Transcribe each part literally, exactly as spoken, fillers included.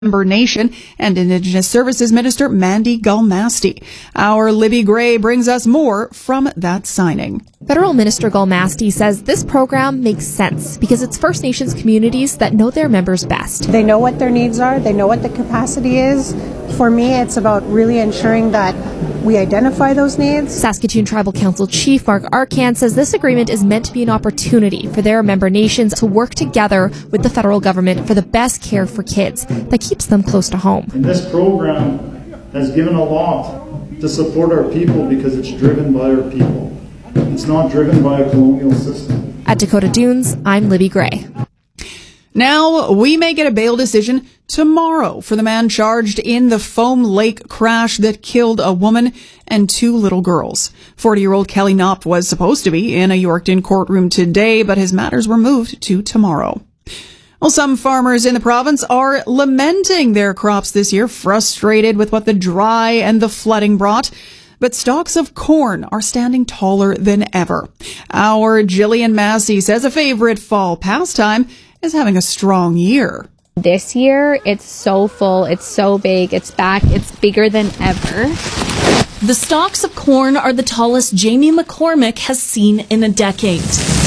Member Nation and Indigenous Services Minister Mandy Galmasti. Our Libby Gray brings us more from that signing. Federal Minister Galmasti says this program makes sense because it's First Nations communities that know their members best. They know what their needs are. They know what the capacity is. For me, it's about really ensuring that we identify those needs. Saskatoon Tribal Council Chief Mark Arcan says this agreement is meant to be an opportunity for their member nations to work together with the federal government for the best care for kids that keeps them close to home. And this program has given a lot to support our people because it's driven by our people. It's not driven by a colonial system. At Dakota Dunes, I'm Libby Gray. Now, we may get a bail decision tomorrow for the man charged in the Foam Lake crash that killed a woman and two little girls. forty-year-old Kelly Knopp was supposed to be in a Yorkton courtroom today, but his matters were moved to tomorrow. Well, some farmers in the province are lamenting their crops this year, frustrated with what the dry and the flooding brought. But stalks of corn are standing taller than ever. Our Jillian Massey says a favorite fall pastime is having a strong year. This year, it's so full, it's so big, it's back, it's bigger than ever. The stalks of corn are the tallest Jamie McCormick has seen in a decade.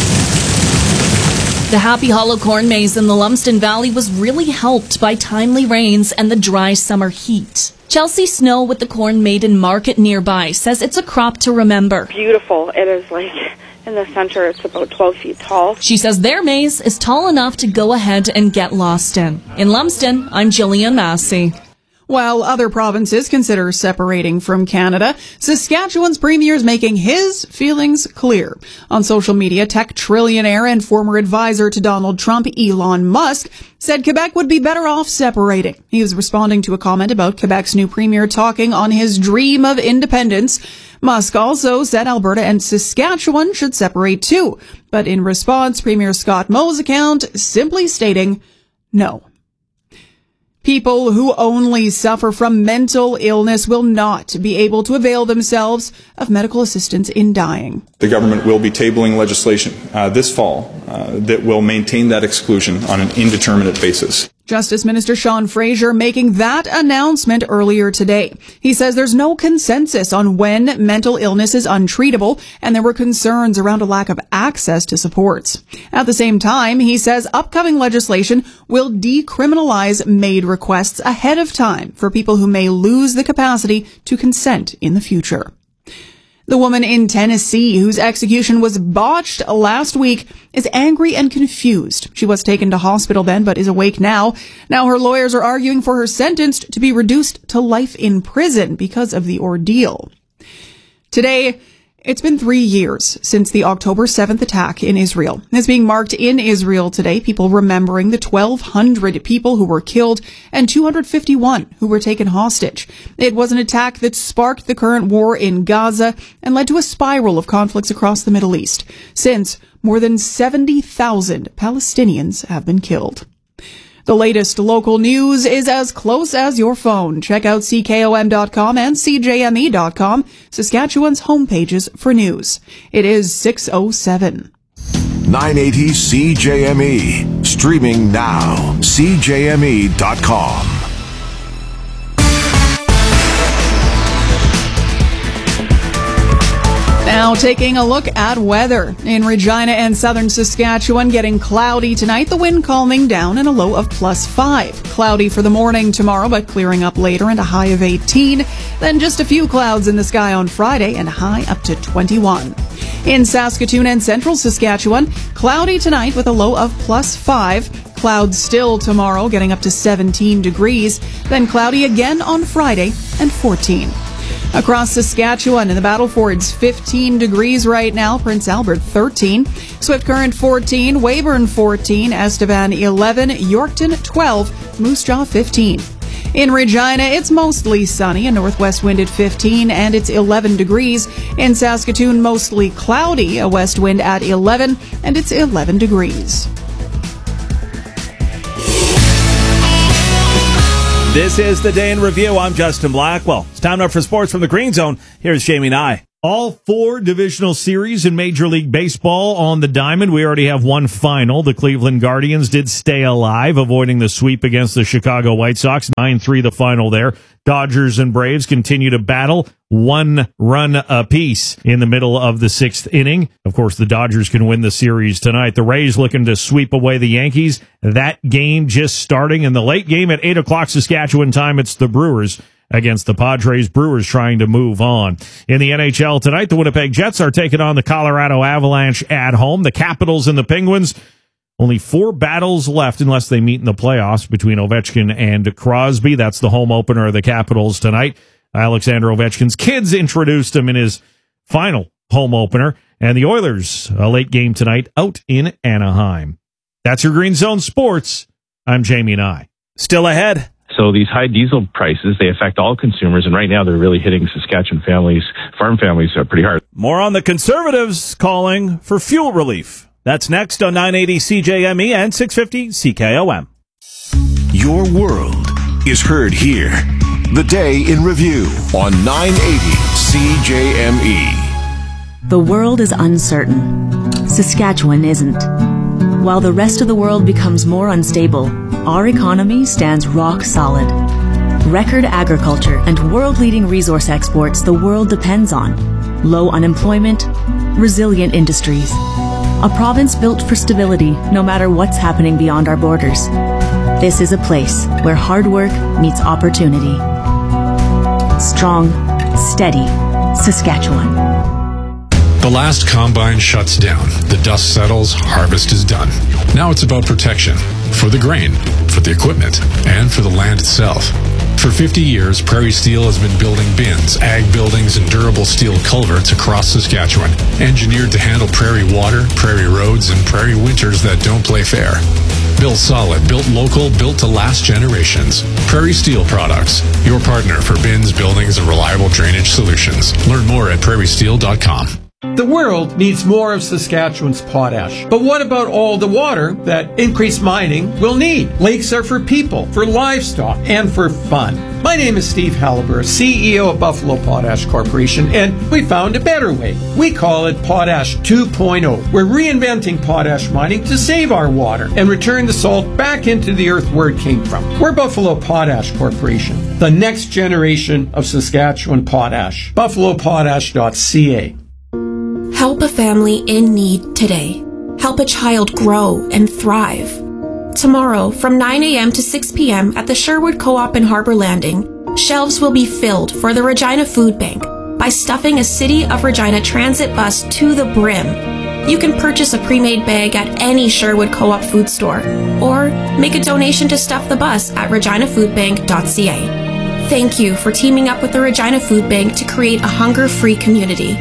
The Happy Hollow corn maze in the Lumsden Valley was really helped by timely rains and the dry summer heat. Chelsea Snow with the Corn Maiden Market nearby says it's a crop to remember. Beautiful. It is like in the center, it's about twelve feet tall. She says their maze is tall enough to go ahead and get lost in. In Lumsden, I'm Jillian Massey. While other provinces consider separating from Canada, Saskatchewan's premier is making his feelings clear. On social media, tech trillionaire and former advisor to Donald Trump, Elon Musk, said Quebec would be better off separating. He was responding to a comment about Quebec's new premier talking on his dream of independence. Musk also said Alberta and Saskatchewan should separate too. But in response, Premier Scott Moe's account simply stating no. People who only suffer from mental illness will not be able to avail themselves of medical assistance in dying. The government will be tabling legislation uh, this fall uh, that will maintain that exclusion on an indeterminate basis. Justice Minister Sean Fraser making that announcement earlier today. He says there's no consensus on when mental illness is untreatable, and there were concerns around a lack of access to supports. At the same time, he says upcoming legislation will decriminalize MAID requests ahead of time for people who may lose the capacity to consent in the future. The woman in Tennessee whose execution was botched last week is angry and confused. She was taken to hospital then, but is awake now. Now her lawyers are arguing for her sentence to be reduced to life in prison because of the ordeal. Today, it's been three years since the October seventh attack in Israel. It's being marked in Israel today, people remembering the twelve hundred people who were killed and two hundred fifty-one who were taken hostage. It was an attack that sparked the current war in Gaza and led to a spiral of conflicts across the Middle East. Since, more than seventy thousand Palestinians have been killed. The latest local news is as close as your phone. Check out C K O M dot com and C J M E dot com, Saskatchewan's homepages for news. It is six oh seven. nine eighty C J M E. Streaming now. C J M E dot com. Now taking a look at weather. In Regina and southern Saskatchewan, getting cloudy tonight, the wind calming down and a low of plus five. Cloudy for the morning tomorrow, but clearing up later and a high of eighteen. Then just a few clouds in the sky on Friday and a high up to twenty-one. In Saskatoon and central Saskatchewan, cloudy tonight with a low of plus five. Clouds still tomorrow, getting up to seventeen degrees. Then cloudy again on Friday and fourteen. Across Saskatchewan in the Battlefords, fifteen degrees right now. Prince Albert, thirteen. Swift Current, fourteen. Weyburn, fourteen. Estevan, eleven. Yorkton, twelve. Moose Jaw, fifteen. In Regina, it's mostly sunny. A northwest wind at fifteen, and it's eleven degrees. In Saskatoon, mostly cloudy. A west wind at eleven, and it's eleven degrees. This is the Day in Review. I'm Justin Blackwell. It's time now for sports from the Green Zone. Here's Jamie Nye. All four divisional series in Major League Baseball on the diamond. We already have one final. The Cleveland Guardians did stay alive, avoiding the sweep against the Chicago White Sox. nine three the final there. Dodgers and Braves continue to battle one run apiece in the middle of the sixth inning. Of course, the Dodgers can win the series tonight. The Rays looking to sweep away the Yankees. That game just starting. In the late game at eight o'clock Saskatchewan time, it's the Brewers against the Padres. Brewers trying to move on. In the N H L tonight, the Winnipeg Jets are taking on the Colorado Avalanche at home. The Capitals and the Penguins, only four battles left unless they meet in the playoffs between Ovechkin and Crosby. That's the home opener of the Capitals tonight. Alexander Ovechkin's kids introduced him in his final home opener. And the Oilers, a late game tonight out in Anaheim. That's your Green Zone Sports. I'm Jamie Nye. Still ahead. So these high diesel prices, they affect all consumers, and right now they're really hitting Saskatchewan families, farm families, uh, pretty hard. More on the Conservatives calling for fuel relief. That's next on nine eighty C J M E and six fifty C K O M. Your world is heard here. The Day in Review on nine eighty C J M E. The world is uncertain. Saskatchewan isn't. While the rest of the world becomes more unstable, our economy stands rock solid. Record agriculture and world-leading resource exports the world depends on. Low unemployment, resilient industries. A province built for stability no matter what's happening beyond our borders. This is a place where hard work meets opportunity. Strong, steady Saskatchewan. The last combine shuts down. The dust settles. Harvest is done. Now it's about protection. For the grain, for the equipment, and for the land itself. For fifty years, Prairie Steel has been building bins, ag buildings, and durable steel culverts across Saskatchewan, engineered to handle prairie water, prairie roads, and prairie winters that don't play fair. Built solid, built local, built to last generations. Prairie Steel Products, your partner for bins, buildings, and reliable drainage solutions. Learn more at prairie steel dot com. The world needs more of Saskatchewan's potash. But what about all the water that increased mining will need? Lakes are for people, for livestock, and for fun. My name is Steve Halliburton, C E O of Buffalo Potash Corporation, and we found a better way. We call it Potash two point oh. We're reinventing potash mining to save our water and return the salt back into the earth where it came from. We're Buffalo Potash Corporation, the next generation of Saskatchewan potash. buffalo potash dot c a. Help a family in need today. Help a child grow and thrive. Tomorrow, from nine a.m. to six p.m. at the Sherwood Co-op in Harbour Landing, shelves will be filled for the Regina Food Bank by stuffing a City of Regina transit bus to the brim. You can purchase a pre-made bag at any Sherwood Co-op food store, or make a donation to stuff the bus at regina food bank dot c a. Thank you for teaming up with the Regina Food Bank to create a hunger-free community.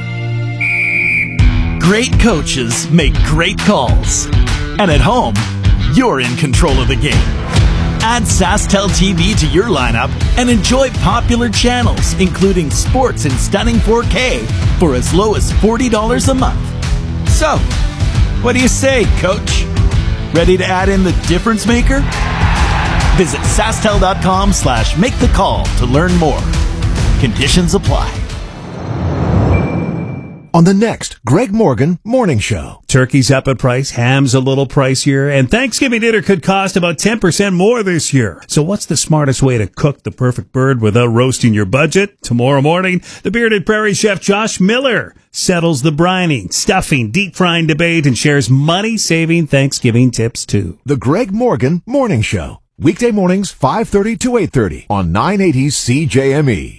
Great coaches make great calls. And at home, you're in control of the game. Add SaskTel T V to your lineup and enjoy popular channels, including sports in stunning four K for as low as forty dollars a month. So, what do you say, Coach? Ready to add in the difference maker? Visit SaskTel.com slash make the call to learn more. Conditions apply. On the next Greg Morgan Morning Show. Turkey's up in price, ham's a little pricier, and Thanksgiving dinner could cost about ten percent more this year. So what's the smartest way to cook the perfect bird without roasting your budget? Tomorrow morning, the bearded prairie chef Josh Miller settles the brining, stuffing, deep frying debate and shares money-saving Thanksgiving tips too. The Greg Morgan Morning Show. Weekday mornings, five thirty to eight thirty on nine eighty C J M E.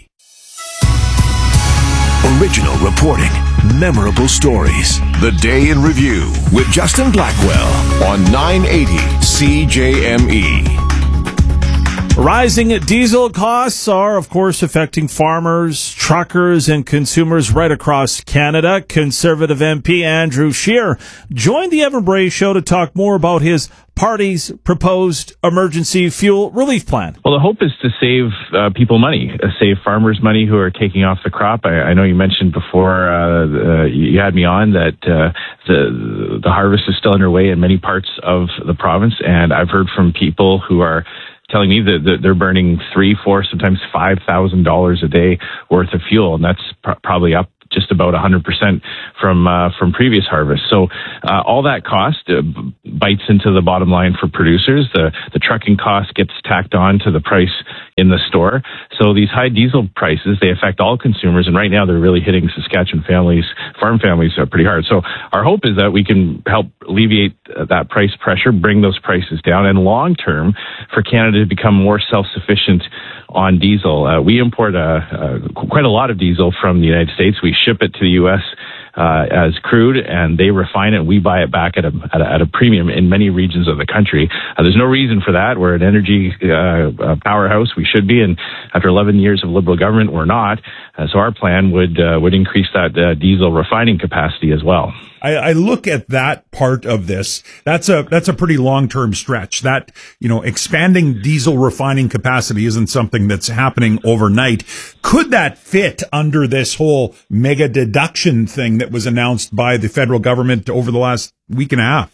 Original reporting, memorable stories. The Day in Review with Justin Blackwell on nine eighty C J M E. Rising diesel costs are, of course, affecting farmers, truckers, and consumers right across Canada. Conservative M P Andrew Scheer joined the Evan Bray Show to talk more about his party's proposed emergency fuel relief plan. Well, the hope is to save uh, people money, uh, save farmers money who are taking off the crop. I, I know you mentioned before uh, uh, you had me on that uh, the the harvest is still underway in many parts of the province, and I've heard from people who are telling me that, that they're burning three, four, sometimes five thousand dollars a day worth of fuel, and that's pr- probably up just about one hundred percent from uh, from previous harvests. So uh, all that cost uh, bites into the bottom line for producers. The the trucking cost gets tacked on to the price in the store. So these high diesel prices, they affect all consumers, and right now they're really hitting Saskatchewan families, farm families, uh, pretty hard. So our hope is that we can help alleviate uh, that price pressure, bring those prices down, and long term for Canada to become more self-sufficient on diesel. Uh, we import a, a, quite a lot of diesel from the United States. We ship it to the U S Uh, as crude, and they refine it. We buy it back at a at a, at a premium in many regions of the country. Uh, there's no reason for that. We're an energy uh, uh, powerhouse. We should be, and after eleven years of Liberal government, we're not. Uh, so our plan would uh, would increase that uh, diesel refining capacity as well. I, I look at that part of this. That's a that's a pretty long term stretch. That, you know, expanding diesel refining capacity isn't something that's happening overnight. Could that fit under this whole mega deduction thing that was announced by the federal government over the last week and a half?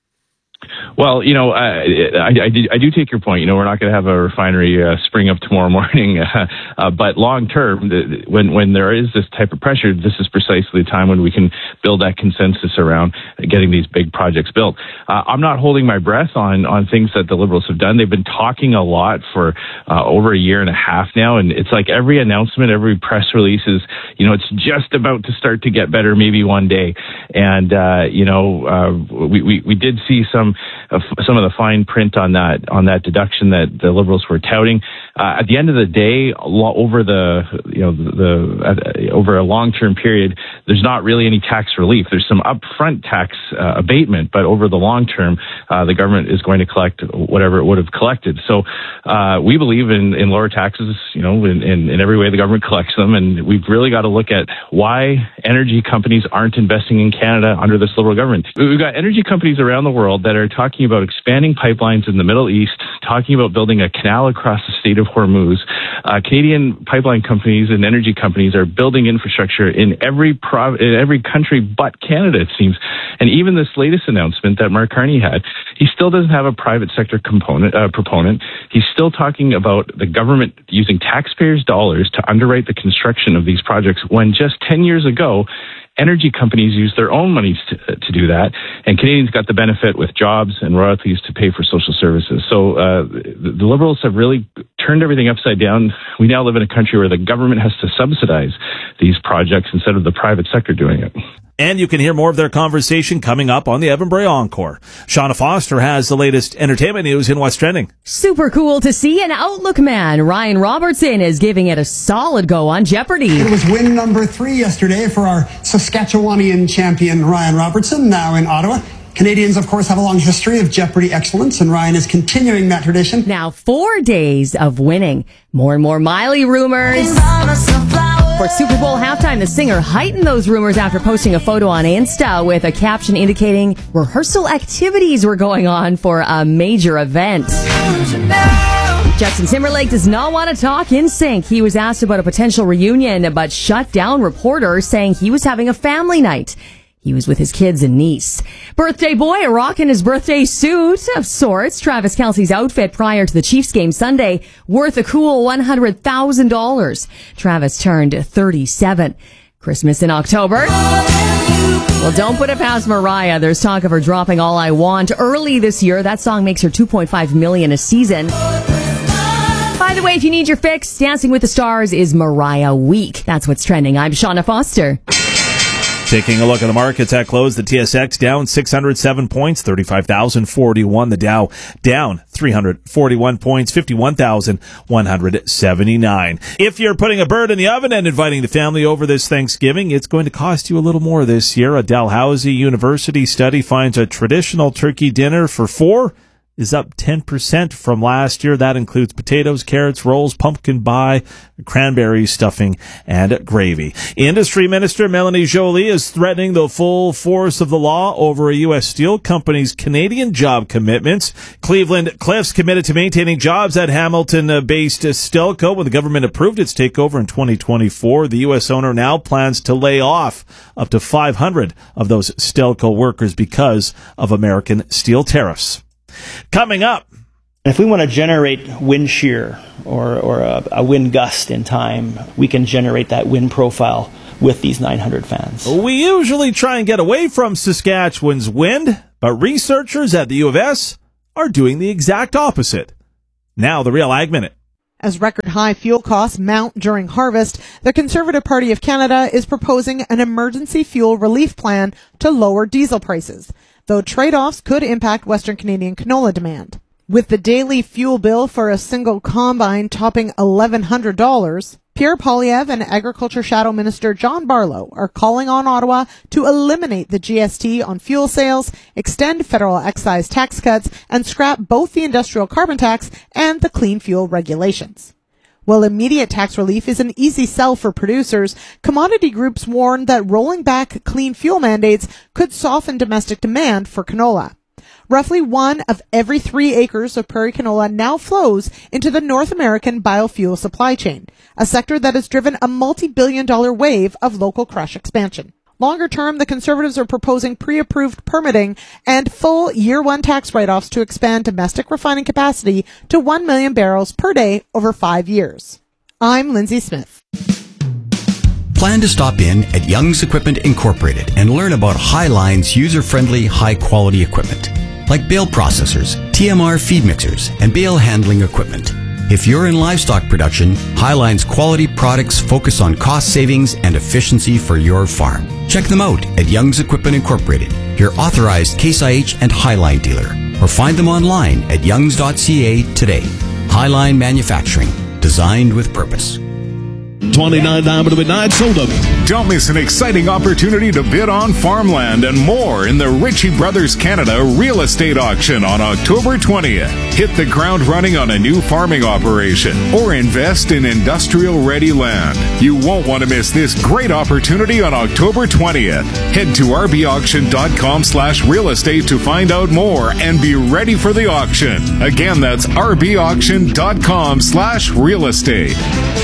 Well, you know, I, I, I, do, I do take your point. You know, we're not going to have a refinery uh, spring up tomorrow morning. Uh, uh, but long term, the, when when there is this type of pressure, this is precisely the time when we can build that consensus around getting these big projects built. Uh, I'm not holding my breath on, on things that the Liberals have done. They've been talking a lot for uh, over a year and a half now. And it's like every announcement, every press release is, you know, it's just about to start to get better maybe one day. And, uh, you know, uh, we, we, we did see some Uh, some of the fine print on that on that deduction that the Liberals were touting. Uh, at the end of the day, over the you know the, the uh, over a long term period, there's not really any tax relief. There's some upfront tax uh, abatement, but over the long term, uh, the government is going to collect whatever it would have collected. So uh, we believe in, in lower taxes, you know, in, in, in every way the government collects them, and we've really got to look at why energy companies aren't investing in Canada under this Liberal government. We've got energy companies around the world that are talking about expanding pipelines in the Middle East, talking about building a canal across the Strait of Hormuz. Uh, Canadian pipeline companies and energy companies are building infrastructure in every prov- in every country but Canada, it seems. And even this latest announcement that Mark Carney had, he still doesn't have a private sector component uh, proponent. He's still talking about the government using taxpayers' dollars to underwrite the construction of these projects, when just ten years ago, energy companies use their own monies to, to do that, and Canadians got the benefit with jobs and royalties to pay for social services. So uh, the, the Liberals have really turned everything upside down. We now live in a country where the government has to subsidize these projects instead of the private sector doing it. And you can hear more of their conversation coming up on the Evan Bray Encore. Shauna Foster has the latest entertainment news in What's Trending. Super cool to see an Outlook man. Ryan Robertson is giving it a solid go on Jeopardy. It was win number three yesterday for our Saskatchewanian champion, Ryan Robertson, now in Ottawa. Canadians, of course, have a long history of Jeopardy excellence, and Ryan is continuing that tradition. Now four days of winning. More and more Miley rumors. For Super Bowl halftime, the singer heightened those rumors after posting a photo on Insta with a caption indicating rehearsal activities were going on for a major event. Justin Timberlake does not want to talk in sync. He was asked about a potential reunion, but shut down reporters saying he was having a family night. He was with his kids and niece. Birthday boy rocking his birthday suit of sorts. Travis Kelce's outfit prior to the Chiefs game Sunday, worth a cool one hundred thousand dollars. Travis turned thirty-seven. Christmas in October. Well, don't put it past Mariah. There's talk of her dropping All I Want early this year. That song makes her two point five million dollars a season. By the way, if you need your fix, Dancing with the Stars is Mariah Week. That's what's trending. I'm Shauna Foster. Taking a look at the markets at close, the T S X down six hundred seven points, thirty-five thousand forty-one. The Dow down three hundred forty-one points, fifty-one thousand one hundred seventy-nine. If you're putting a bird in the oven and inviting the family over this Thanksgiving, it's going to cost you a little more this year. A Dalhousie University study finds a traditional turkey dinner for four is up ten percent from last year. That includes potatoes, carrots, rolls, pumpkin pie, cranberry stuffing, and gravy. Industry Minister Melanie Joly is threatening the full force of the law over a U S steel company's Canadian job commitments. Cleveland Cliffs committed to maintaining jobs at Hamilton-based Stelco when the government approved its takeover in twenty twenty-four. The U S owner now plans to lay off up to five hundred of those Stelco workers because of American steel tariffs. Coming up, if we want to generate wind shear or, or a, a wind gust in time, we can generate that wind profile with these nine hundred fans. We usually try and get away from Saskatchewan's wind, but researchers at the U of S are doing the exact opposite. Now, the Real Ag Minute. As record high fuel costs mount during harvest, the Conservative Party of Canada is proposing an emergency fuel relief plan to lower diesel prices, though trade-offs could impact Western Canadian canola demand. With the daily fuel bill for a single combine topping eleven hundred dollars, Pierre Poilievre and Agriculture Shadow Minister John Barlow are calling on Ottawa to eliminate the G S T on fuel sales, extend federal excise tax cuts, and scrap both the industrial carbon tax and the clean fuel regulations. While immediate tax relief is an easy sell for producers, commodity groups warn that rolling back clean fuel mandates could soften domestic demand for canola. Roughly one of every three acres of prairie canola now flows into the North American biofuel supply chain, a sector that has driven a multi-billion dollar wave of local crush expansion. Longer term, the Conservatives are proposing pre-approved permitting and full year-one tax write-offs to expand domestic refining capacity to one million barrels per day over five years. I'm Lindsay Smith. Plan to stop in at Young's Equipment Incorporated and learn about Highline's user-friendly, high-quality equipment, like bale processors, T M R feed mixers, and bale handling equipment. If you're in livestock production, Highline's quality products focus on cost savings and efficiency for your farm. Check them out at Young's Equipment Incorporated, your authorized Case I H and Highline dealer, or find them online at youngs dot c a today. Highline Manufacturing, designed with purpose. twenty-nine down to the midnight, sold up. Don't miss an exciting opportunity to bid on farmland and more in the Ritchie Brothers Canada Real Estate Auction on October twentieth. Hit the ground running on a new farming operation or invest in industrial-ready land. You won't want to miss this great opportunity on October twentieth. Head to r b auction dot com slash real estate to find out more and be ready for the auction. Again, that's r b auction dot com slash real estate.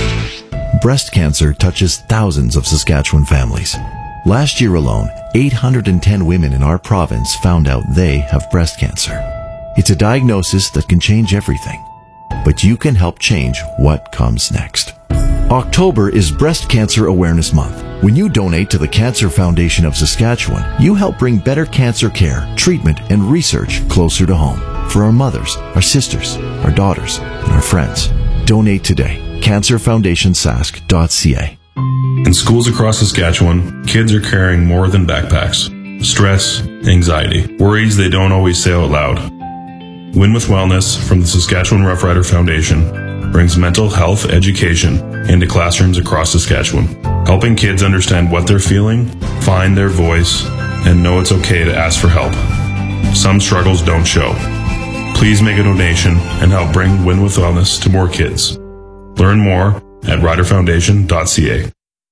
Breast cancer touches thousands of Saskatchewan families. Last year alone, eight hundred ten women in our province found out they have breast cancer. It's a diagnosis that can change everything, but you can help change what comes next. October is Breast Cancer Awareness Month. When you donate to the Cancer Foundation of Saskatchewan, you help bring better cancer care, treatment, and research closer to home for our mothers, our sisters, our daughters, and our friends. Donate today. cancer foundation sask dot c a. In schools across Saskatchewan, kids are carrying more than backpacks. Stress, anxiety, worries they don't always say out loud. Win with Wellness from the Saskatchewan Rough Rider Foundation brings mental health education into classrooms across Saskatchewan, helping kids understand what they're feeling, find their voice, and know it's okay to ask for help. Some struggles don't show. Please make a donation and help bring Win with Wellness to more kids. Learn more at rider foundation dot c a.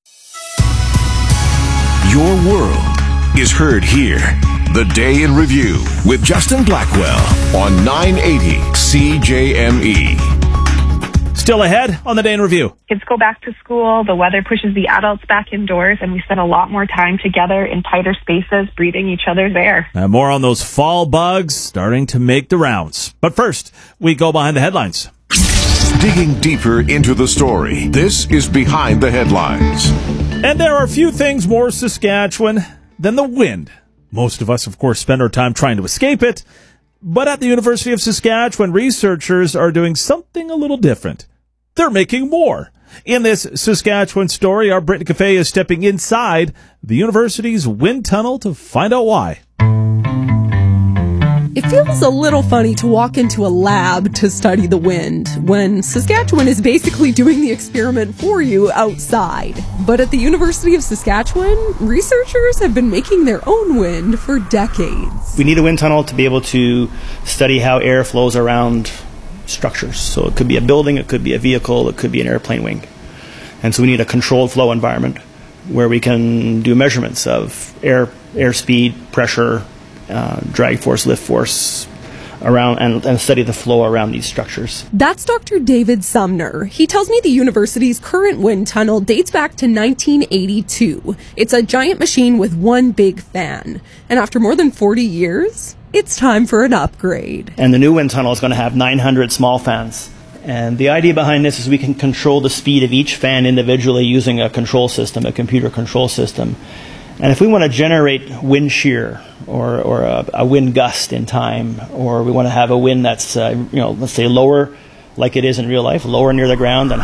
Your world is heard here. The Day in Review with Justin Blackwell on nine eighty C J M E. Still ahead on the Day in Review. Kids go back to school, the weather pushes the adults back indoors, and we spend a lot more time together in tighter spaces, breathing each other's air. Uh, more on those fall bugs starting to make the rounds. But first, we go behind the headlines. Digging deeper into the story, this is Behind the Headlines. And there are few things more Saskatchewan than the wind. Most of us, of course, spend our time trying to escape it. But at the University of Saskatchewan, researchers are doing something a little different. They're making more. In this Saskatchewan story, our Brittany Cafe is stepping inside the university's wind tunnel to find out why. It feels a little funny to walk into a lab to study the wind when Saskatchewan is basically doing the experiment for you outside. But at the University of Saskatchewan, researchers have been making their own wind for decades. We need a wind tunnel to be able to study how air flows around structures. So it could be a building, it could be a vehicle, it could be an airplane wing. And so we need a controlled flow environment where we can do measurements of air, air speed, pressure, Uh, drag force, lift force around, and, and study the flow around these structures. That's Doctor David Sumner. He tells me the university's current wind tunnel dates back to nineteen eighty-two. It's a giant machine with one big fan. And after more than forty years, it's time for an upgrade. And the new wind tunnel is going to have nine hundred small fans And the idea behind this is we can control the speed of each fan individually using a control system, a computer control system. And if we want to generate wind shear or, or a, a wind gust in time, or we want to have a wind that's, uh, you know, let's say lower, like it is in real life, lower near the ground and